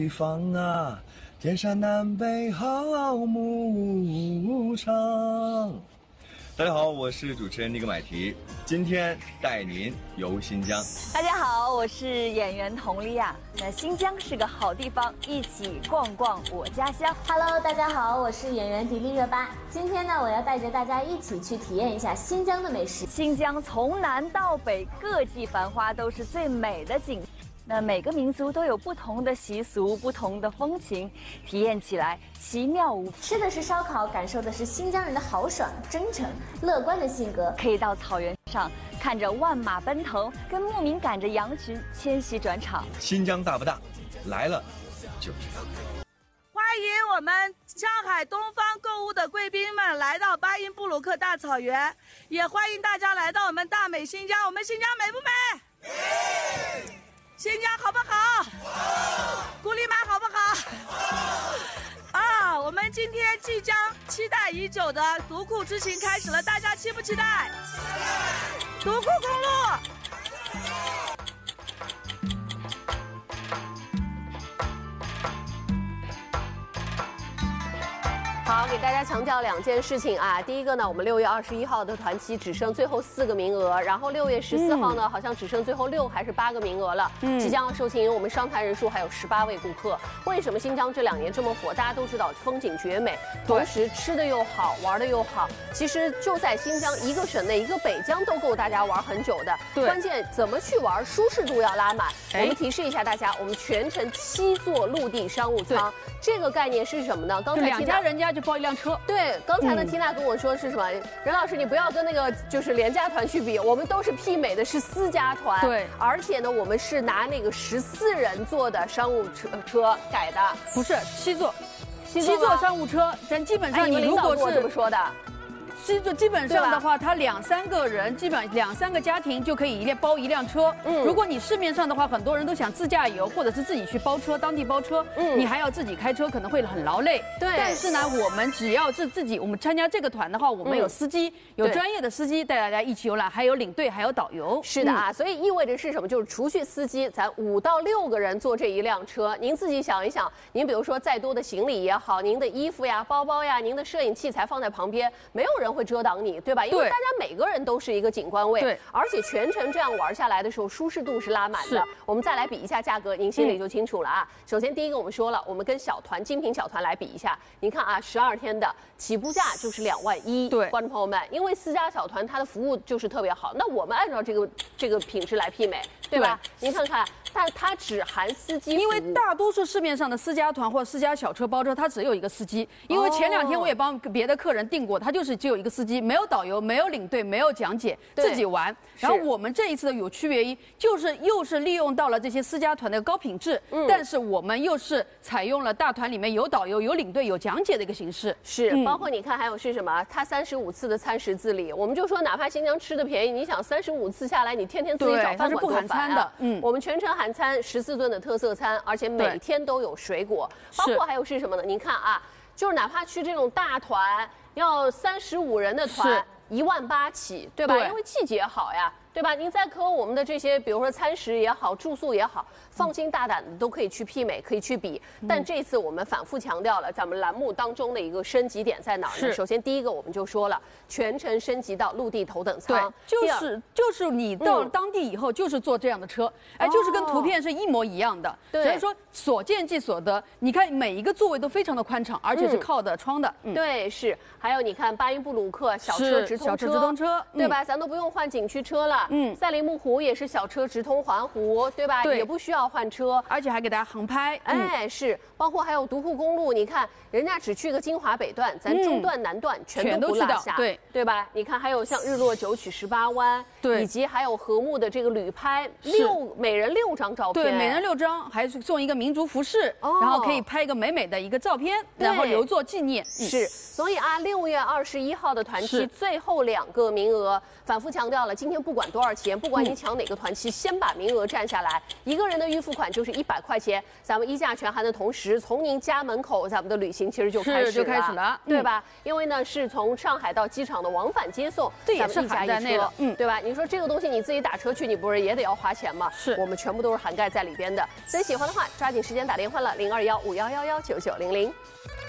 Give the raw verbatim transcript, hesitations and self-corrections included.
地方啊，天山南北好牧场。大家好，我是主持人尼格买提，今天带您游新疆。 大家好，我是演员佟丽娅。那新疆是个好地方，一起逛逛我家乡。 Hello， 大家好，我是演员迪丽热巴。今天呢，我要带着大家一起去体验一下新疆的美食。 新疆从南到北，各季繁花都是最美的景。那每个民族都有不同的习俗、不同的风情，体验起来奇妙无比。 吃的是烧烤，感受的是新疆人的豪爽、真诚、乐观的性格。 可以到草原上看着万马奔腾，跟牧民赶着羊群迁徙转场。 新疆大不大？来了就知道。 欢迎我们上海东方购物的贵宾们来到巴音布鲁克大草原，也欢迎大家来到我们大美新疆。我们新疆美不美？美。新疆好不好？好。古里马好不好？好。啊，我们今天即将期待已久的独库之行开始了，大家期不期待？期待。独库公路。 好，给大家强调两件事情啊。第一个呢，我们六月二十一号的团期只剩最后四个名额，然后六月十四号呢，嗯、好像只剩最后六还是八个名额了。嗯，即将要售罄，我们商谈人数还有十八位顾客。为什么新疆这两年这么火？大家都知道风景绝美，同时吃的又好，玩的又好。其实就在新疆一个省内，一个北疆都够大家玩很久的。对，关键怎么去玩，舒适度要拉满。我们提示一下大家，我们全程七座陆地商务舱，这个概念是什么呢？刚才两家人家就包一辆车。 对，刚才呢，缇娜跟我说是什么？任老师，你不要跟那个就是廉价团去比，我们都是媲美的是私家团。对，而且呢，我们是拿那个十四人座的商务车车改的， 不是七座，七座商务车，咱基本上你如果是这么说的。 基就基本上的话，它两三个人，基本两三个家庭就可以一辆包一辆车。嗯，如果你市面上的话，很多人都想自驾游，或者是自己去包车，当地包车，嗯，你还要自己开车，可能会很劳累。对。但是呢，我们只要是自己，我们参加这个团的话，我们有司机，有专业的司机带大家一起游览，还有领队，还有导游。 是的啊，所以意味着是什么？就是除去司机，咱五到六个人坐这一辆车，您自己想一想，您比如说再多的行李也好，您的衣服呀、包包呀、您的摄影器材放在旁边，没有人会遮挡你，对吧？因为大家每个人都是一个景观位，对，而且全程这样玩下来的时候，舒适度是拉满的。我们再来比一下价格，您心里就清楚了啊。嗯、首先第一个我们说了，我们跟小团、精品小团来比一下，您看啊，十二天的起步价就是两万一，对，观众朋友们，因为私家小团它的服务就是特别好，那我们按照这个这个品质来媲美，对吧？对您看看。但它只含司机， 因为大多数市面上的私家团或私家小车包车，它只有一个司机。因为前两天我也帮别的客人订过，他就是只有一个司机，没有导游，没有领队，没有讲解，自己玩。然后我们这一次的有区别一，就是又是利用到了这些私家团的高品质，嗯、但是我们又是采用了大团里面有导游、有领队、有讲解的一个形式。 是，嗯、包括你看还有是什么？它三十五次的餐食自理，我们就说哪怕新疆吃的便宜，你想三十五次下来，你天天自己找饭馆做饭啊。不含餐的，嗯，我们全程含餐十四顿的特色餐，而且每天都有水果，包括还有是什么呢？您看啊，就是哪怕去这种大团，要三十五人的团，一万八起，对吧？对因为季节好呀。对吧？您再和我们的这些，比如说餐食也好，住宿也好，放心大胆的都可以去媲美，可以去比。但这次我们反复强调了，咱们栏目当中的一个升级点在哪儿呢？首先第一个我们就说了，全程升级到陆地头等舱。 对，就是就是你到了当地以后，就是坐这样的车，哎，就是跟图片是一模一样的。对，所以说所见即所得。你看每一个座位都非常的宽敞，而且是靠的窗的。 对，是。还有你看巴音布鲁克小车直通车， 小车直通车， 对吧？咱都不用换景区车了。嗯，赛里木湖也是小车直通环湖，对吧？对，也不需要换车， 而且还给大家航拍。 哎，是，包括还有独库公路，你看人家只去个金华北段，咱中段、南段全都不落下，对对吧？你看还有像日落九曲十八弯，对，以及还有和睦的这个旅拍，六每人六张照片， 对，每人六张，还送一个民族服饰，然后可以拍一个美美的一个照片，然后留作纪念。 是，所以啊，六月二十一号的团期最后两个名额，反复强调了，今天不管多少钱，不管你抢哪个团期，先把名额占下来。一个人的预付款就是一百块钱，咱们一价全含的同时，从您家门口，咱们的旅行其实就开始了， 就开始了， 对吧？因为呢是从上海到机场的往返接送， 这也是含在内了， 嗯，对吧？您你说这个东西你自己打车去，你不是也得要花钱吗？ 是我们全部都是涵盖在里边的。所以喜欢的话，抓紧时间打电话了，零二幺五幺幺幺九九零零。